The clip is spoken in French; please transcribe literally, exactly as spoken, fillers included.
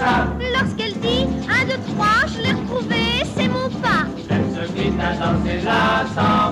ça. Lorsqu'elle dit un, deux, trois, je l'ai retrouvé, c'est mon pas. Elle se mit à danser la salsa.